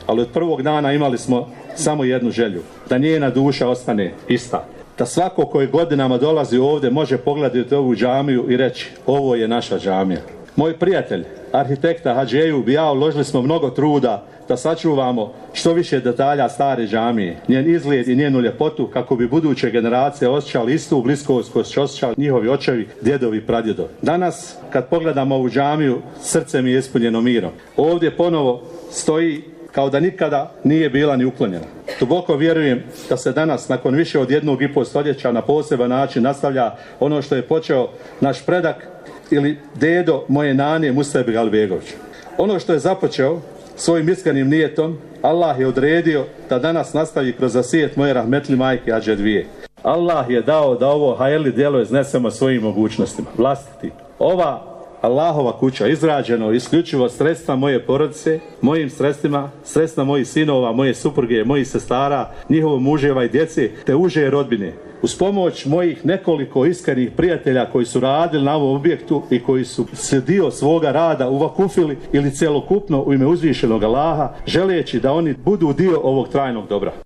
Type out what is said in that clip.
ali od prvog dana imali smo samo jednu želju, da njena duša ostane ista. Da svako koji godinama dolazi ovdje može pogledati ovu džamiju i reći, ovo je naša džamija. Moj prijatelj, arhitekta Hadži Ejub i ja uložili smo mnogo truda da sačuvamo što više detalja stare džamije, njen izgled i njenu ljepotu, kako bi buduće generacije osjećali istu bliskost koju su osjećali njihovi očevi, djedovi i pradjedovi. Danas, kad pogledamo ovu džamiju, srce mi je ispunjeno mirom. Ovdje ponovo stoji kao da nikada nije bila ni uklonjena. Duboko vjerujem da se danas, nakon više od 1,5 stoljeća, na poseban način nastavlja ono što je počeo naš predak ili dedo moje nane Mustafa Albegović. Ono što je započeo svojim iskrenim nijetom, Allah je odredio da danas nastavi kroz zasijet moje rahmetli majke Hadže Dvije. Allah je dao da ovo hajrli djelo iznesemo svojim mogućnostima, vlastiti. Ova Allahova kuća izrađeno isključivo sredstva moje porodice, mojim sredstvima, sredstva mojih sinova, moje supruge, mojih sestara, njihovog muževa i djece, te uže rodbine. Uz pomoć mojih nekoliko iskrenih prijatelja koji su radili na ovom objektu i koji su se dio svoga rada uvakufili ili celokupno u ime uzvišenog Allaha, želeći da oni budu dio ovog trajnog dobra.